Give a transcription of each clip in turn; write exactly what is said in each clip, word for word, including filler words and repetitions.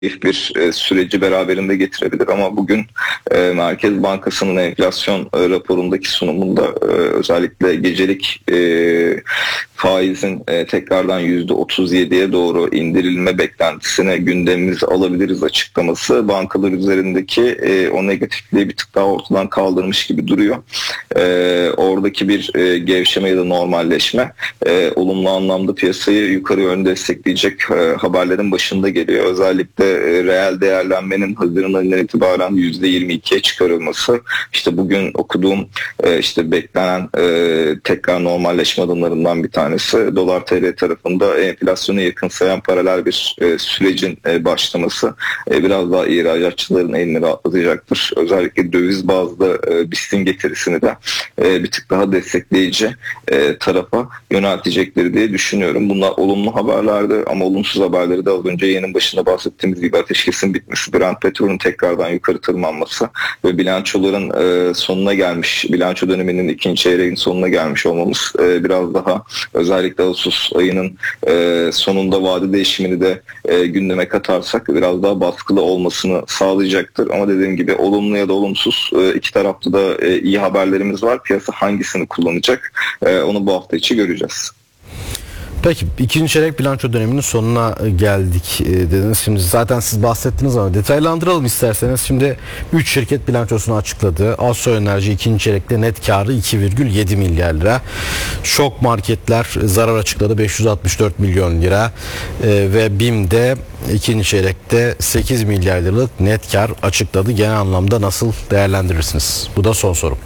bir e, süreci beraberinde getirebilir ama bugün e, Merkez Bankası'nın enflasyon e, raporundaki sunumunda e, özellikle gecelik e, faizin e, tekrardan yüzde otuz yediye doğru indirilme beklentisine gündemimize alabiliriz açıklaması bankalar üzerindeki e, o negatifliği bir tık daha ortadan kaldırmış gibi duruyor. E, oradaki bir e, gevşeme ya da normalleşme e, olumlu anlamda piyasayı yukarı yönde destekleyecek e, haberlerin başında geliyor. Özellikle e, reel değerlenmenin Haziran ayından itibaren yüzde yirmi ikiye çıkarılması, işte bugün okuduğum e, işte beklenen e, tekrar normalleşme adımlarından bir tanesi. Dolar T L tarafında enflasyona yakın sayan paralel bir e, sürecin e, başlaması e, biraz daha ihracatçıların elini rahatlatacaktır. Özellikle döviz bazlı e, BIST'in getirisini de e, bir tık daha destekleyici e, tarafa yöneltecekleri diye düşünüyorum. Bunlar olumlu haberlerdi ama olumsuz haberleri de az önce yayının başında bahsettiğimiz gibi ateşkesin bitmesi, Brent petrolün tekrardan yukarı tırmanması ve bilançoların e, sonuna gelmiş, bilanço döneminin ikinci çeyreğin sonuna gelmiş olmamız e, biraz daha özellikle Ağustos ayının e, sonunda vade değişimini de e, gündeme katarsak biraz daha baskılı olmasını sağlayacaktır. Ama dediğim gibi olumlu ya da olumsuz e, iki tarafta da e, iyi haberlerimiz var. Piyasa hangisini kullanacak e, onu bu hafta içi göreceğiz. Peki ikinci çeyrek bilanço döneminin sonuna geldik dediniz. Şimdi zaten siz bahsettiniz ama detaylandıralım isterseniz. Şimdi üç şirket bilançosunu açıkladı. Astor Enerji ikinci çeyrekte net karı iki virgül yedi milyar lira. Şok Marketler zarar açıkladı beş yüz altmış dört milyon lira. Ve BİM de ikinci çeyrekte sekiz milyar liralık net kar açıkladı. Genel anlamda nasıl değerlendirirsiniz? Bu da son sorum.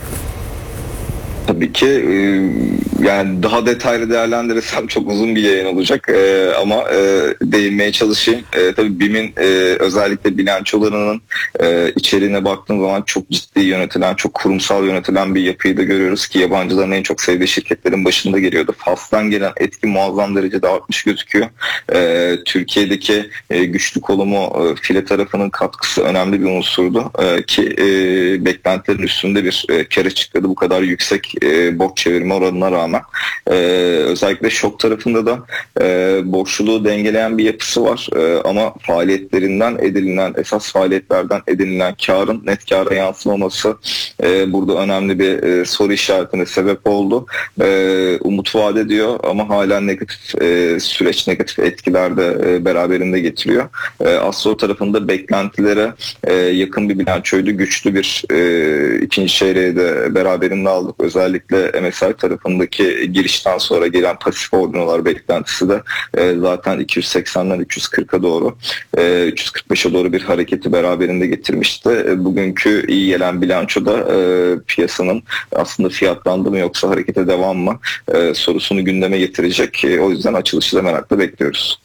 Tabii ki e, yani daha detaylı değerlendirirsem çok uzun bir yayın olacak e, ama e, değinmeye çalışayım. E, tabii BİM'in e, özellikle bilançolarının e, içeriğine baktığım zaman çok ciddi yönetilen, çok kurumsal yönetilen bir yapıyı da görüyoruz ki yabancıların en çok sevdiği şirketlerin başında geliyordu. F A S'tan gelen etki muazzam derecede artmış gözüküyor. E, Türkiye'deki e, güçlü kolumu e, file tarafının katkısı önemli bir unsurdu e, ki e, beklentilerin üstünde bir e, kar açıkladı bu kadar yüksek E, borç çevirme oranına rağmen. E, özellikle şok tarafında da e, borçluluğu dengeleyen bir yapısı var. E, ama faaliyetlerinden edinilen, esas faaliyetlerden edinilen karın net kâra yansımaması e, burada önemli bir e, soru işaretine sebep oldu. E, umut vaat ediyor ama hala negatif e, süreç, negatif etkiler de e, beraberinde getiriyor. E, Astor tarafında beklentilere e, yakın bir bilançoydu. Güçlü bir e, ikinci çeyreği de beraberinde aldık. Özellikle Özellikle M S I tarafındaki girişten sonra gelen pasif ordinolar beklentisi de e, zaten iki yüz seksenden üç yüz kırka doğru, e, üç yüz kırk beşe doğru bir hareketi beraberinde getirmişti. E, bugünkü iyi gelen bilançoda e, piyasanın aslında fiyatlandı mı yoksa harekete devam mı e, sorusunu gündeme getirecek. E, o yüzden açılışı da merakla bekliyoruz.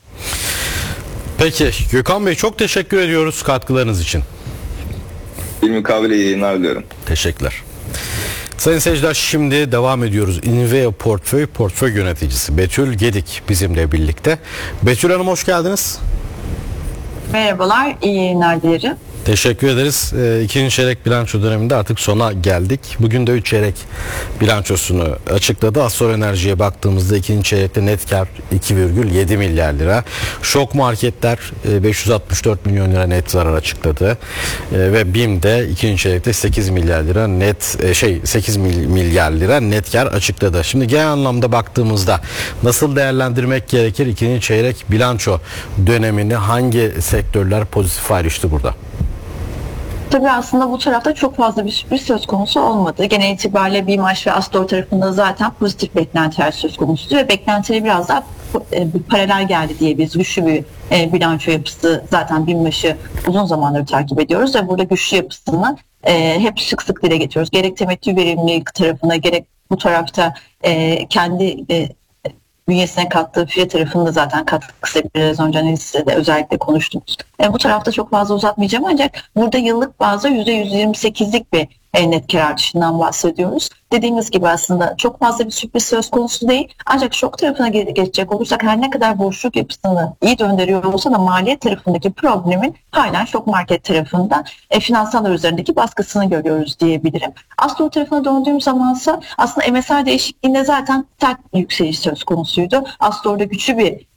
Peki Gökhan Bey, çok teşekkür ediyoruz katkılarınız için. Bir mukabele yayınlar diliyorum. Teşekkürler. Sayın seyirciler, şimdi devam ediyoruz. Inveo Portföy Portföy Yöneticisi Betül Gedik bizimle birlikte. Betül Hanım, hoş geldiniz. Merhabalar, iyi yayınlar dilerim. Teşekkür ederiz. E, ikinci çeyrek bilanço döneminde artık sona geldik. Bugün de üç çeyrek bilançosunu açıkladı. Astor Enerji'ye baktığımızda ikinci çeyrekte net kar iki virgül yedi milyar lira. Şok Marketler e, beş yüz altmış dört milyon lira net zarar açıkladı. E, ve BİM de ikinci çeyrekte sekiz milyar lira net e, şey sekiz milyar lira net kar açıkladı. Şimdi genel anlamda baktığımızda nasıl değerlendirmek gerekir ikinci çeyrek bilanço dönemini, hangi sektörler pozitif ayrıştı burada? Tabii aslında bu tarafta çok fazla bir sürpriz söz konusu olmadı. Genel itibariyle BİMAŞ ve Astor tarafında zaten pozitif beklentiler söz konusuydu ve beklentileri biraz daha e, bir paralel geldi diyebiliriz. Güçlü bir e, bilanço yapısı, zaten BİMAŞ'ı uzun zamandır takip ediyoruz ve burada güçlü yapısını e, hep sık sık dile getiriyoruz. Gerek temettü verimlilik tarafına, gerek bu tarafta e, kendi e, bünyesine kattığı fiyat tarafında zaten katkısı biraz önce analizde de özellikle konuştuğumuz. E, bu tarafta çok fazla uzatmayacağım ancak burada yıllık bazda yüzde yüz yirmi sekizlik bir e, net kar artışından bahsediyoruz. Dediğimiz gibi aslında çok fazla bir sürpriz söz konusu değil. Ancak şok tarafına geçecek olursak her ne kadar borçluluk yapısını iyi döndürüyor olsa da maliyet tarafındaki problemin halen şok market tarafında e, finansallar üzerindeki baskısını görüyoruz diyebilirim. Astor tarafına döndüğüm zamansa aslında M S I değişikliğinde zaten sert bir yükseliş söz konusuydu. Astor'da güçlü bir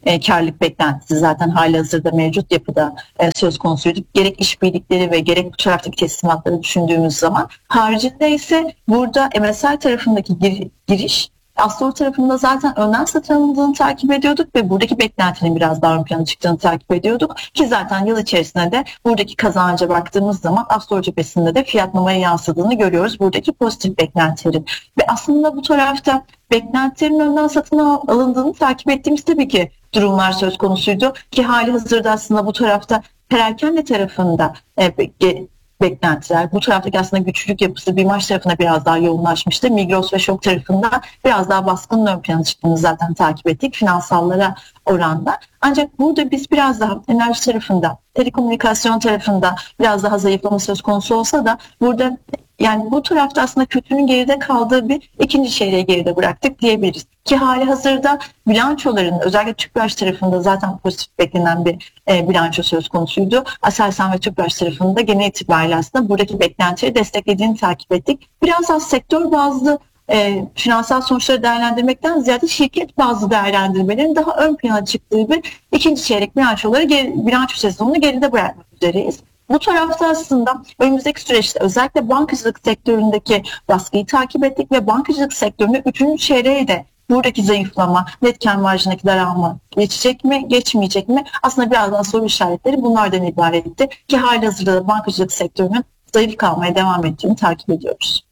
e, karlılık beklentisi zaten halihazırda mevcut yapıda e, söz konusuydu. Gerek işbirlikleri ve gerek bu taraftaki teslimatları düşündüğümüz zaman, haricinde ise burada M S I tarafındaki gir, giriş Astor tarafında zaten önden satın alındığını takip ediyorduk ve buradaki beklentinin biraz daha ön plana çıktığını takip ediyorduk ki zaten yıl içerisinde de buradaki kazanca baktığımız zaman Astor cephesinde de fiyatlamaya yansıdığını görüyoruz. Buradaki pozitif beklentilerin ve aslında bu tarafta beklentilerin önden satın alındığını takip ettiğimiz tabii ki durumlar söz konusuydu ki hali hazırda aslında bu tarafta perakende tarafında e, beklentiler, bu taraftaki aslında güçlülük yapısı BİMAŞ tarafına biraz daha yoğunlaşmıştı. Migros ve Şok tarafında biraz daha baskının ön plana çıktığını zaten takip ettik finansallara oranda. Ancak burada biz biraz daha enerji tarafında, telekomünikasyon tarafında biraz daha zayıflama söz konusu olsa da burada yani bu tarafta aslında kötünün geride kaldığı bir ikinci çeyreği geride bıraktık diyebiliriz. Ki hali hazırda bilançoların özellikle Tüpraş tarafında zaten pozitif beklenen bir e, bilanço söz konusuydu. Aselsan ve Tüpraş tarafında genel itibariyle aslında buradaki beklentileri desteklediğini takip ettik. Biraz az sektör bazlı e, finansal sonuçları değerlendirmekten ziyade şirket bazlı değerlendirmelerin daha ön plana çıktığı bir ikinci çeyrek bilançoları, geri, bilanço sezonunu geride bırakmak üzereyiz. Bu tarafta aslında önümüzdeki süreçte özellikle bankacılık sektöründeki baskıyı takip ettik ve bankacılık sektörünün üçüncü çeyreği de buradaki zayıflama, net kâr marjındaki daralma geçecek mi, geçmeyecek mi? Aslında biraz daha soru işaretleri bunlardan ibaretti ki halihazırda da bankacılık sektörünün zayıf kalmaya devam ettiğini takip ediyoruz.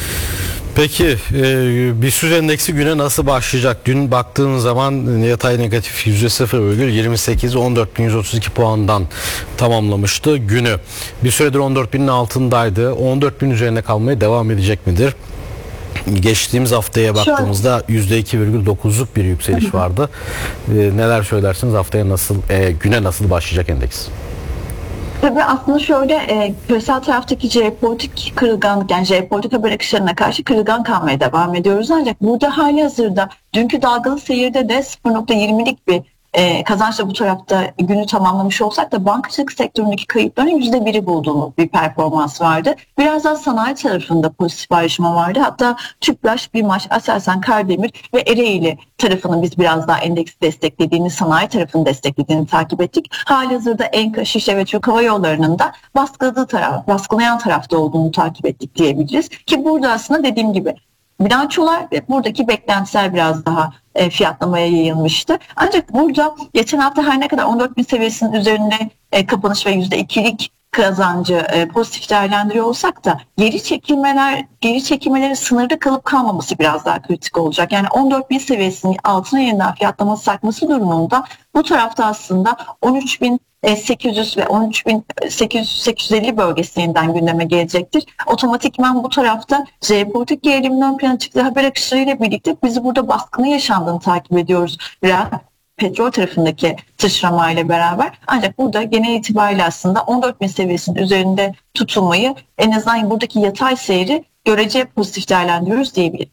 Peki B I S T endeksi güne nasıl başlayacak? Dün baktığın zaman yatay negatif yüzde sıfır virgül yirmi sekiz, on dört bin yüz otuz iki puandan tamamlamıştı günü. Bir süredir on dört binin altındaydı. on dört bin üzerine kalmaya devam edecek midir? Geçtiğimiz haftaya baktığımızda yüzde iki virgül dokuzluk bir yükseliş vardı. Neler söylersiniz, haftaya nasıl, e, güne nasıl başlayacak endeks? Tabii aslında şöyle e, küresel taraftaki jeopolitik kırılganlık, yani jeopolitik haber akışlarına karşı kırılgan kalmaya devam ediyoruz. Ancak burada hali hazırda dünkü dalgalı seyirde de sıfır virgül yirmilik bir e, kazançla bu tarafta günü tamamlamış olsak da bankacılık sektöründeki kayıpların yüzde biri bulduğumuz bir performans vardı. Biraz daha sanayi tarafında pozitif ayrışma vardı. Hatta Tüpraş, BİMAŞ, Aselsan, Kardemir ve Ereğli tarafının biz biraz daha endeksi desteklediğini, sanayi tarafını desteklediğini takip ettik. Halihazırda Enka, Şişe ve Türk Hava Yolları'nın da baskıladığı taraf, baskılayan tarafta olduğunu takip ettik diyebiliriz. Ki burada aslında dediğim gibi bilançolar ve buradaki beklentiler biraz daha e, fiyatlamaya yayılmıştı. Ancak burada geçen hafta her ne kadar on dört bin seviyesinin üzerinde e, kapanış ve yüzde ikilik kazancı e, pozitif değerlendiriyor olsak da geri çekilmeler, geri çekilmelerin sınırda kalıp kalmaması biraz daha kritik olacak. Yani on dört bin seviyesinin altına yeniden fiyatlaması sarkması durumunda bu tarafta aslında on üç bin sekiz yüz ve on üç bin sekiz yüz sekiz yüz elli bölgesi yeniden gündeme gelecektir. Otomatikman bu tarafta jeopolitik gerilimin ön plana çıktığı haber akışlarıyla birlikte bizi burada baskının yaşandığını takip ediyoruz. Reel petrol tarafındaki sıçramayla beraber. Ancak burada genel itibariyle aslında on dört bin seviyesinin üzerinde tutulmayı, en azından buradaki yatay seyri görece pozitif değerlendiriyoruz diyebilirim.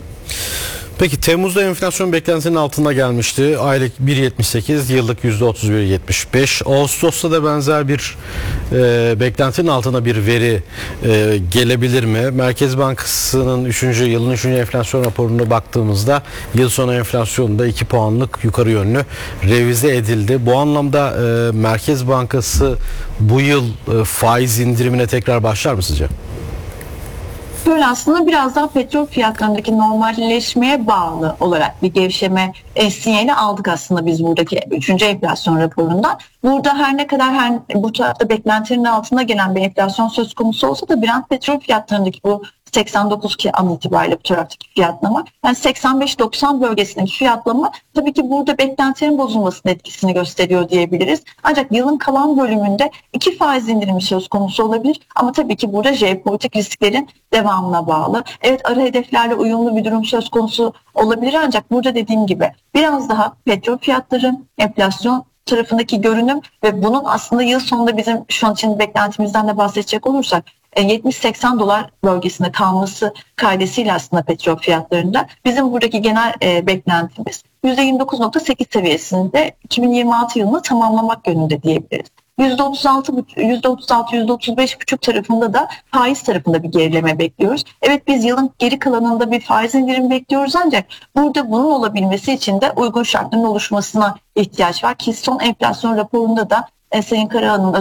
Peki Temmuz'da enflasyon beklentisinin altında gelmişti. Aylık bir virgül yetmiş sekiz, yıllık yüzde otuz bir virgül yetmiş beş. Ağustos'ta da benzer bir e, beklentinin altına bir veri e, gelebilir mi? Merkez Bankası'nın üçüncü yılın üçüncü enflasyon raporuna baktığımızda yıl sonu enflasyonunda iki puanlık yukarı yönlü revize edildi. Bu anlamda e, Merkez Bankası bu yıl e, faiz indirimine tekrar başlar mı sizce? Böyle aslında biraz daha petrol fiyatlarındaki normalleşmeye bağlı olarak bir gevşeme e, sinyali aldık aslında biz buradaki üçüncü enflasyon raporundan. Burada her ne kadar her bu tarafta beklentilerin altında gelen bir enflasyon söz konusu olsa da Brent petrol fiyatlarındaki bu seksen dokuz ki an itibariyle bu taraftaki fiyatlama, yani seksen beş doksan bölgesindeki fiyatlama tabii ki burada beklentilerin bozulmasının etkisini gösteriyor diyebiliriz. Ancak yılın kalan bölümünde iki faiz indirimi söz konusu olabilir ama tabii ki burada jeopolitik risklerin devamına bağlı. Evet, ara hedeflerle uyumlu bir durum söz konusu olabilir ancak burada dediğim gibi biraz daha petrol fiyatları, enflasyon tarafındaki görünüm ve bunun aslında yıl sonunda bizim şu an için beklentimizden de bahsedecek olursak yetmiş seksen dolar bölgesinde kalması kaydesiyle aslında petrol fiyatlarında bizim buradaki genel e, beklentimiz yüzde yirmi dokuz virgül sekiz seviyesinde iki bin yirmi altı yılını tamamlamak yönünde diyebiliriz. yüzde otuz altı, yüzde otuz altı, yüzde otuz beş buçuk tarafında da faiz tarafında bir gerileme bekliyoruz. Evet, biz yılın geri kalanında bir faiz indirimi bekliyoruz, ancak burada bunun olabilmesi için de uygun şartların oluşmasına ihtiyaç var ki son enflasyon raporunda da e, Sayın Karahan'ın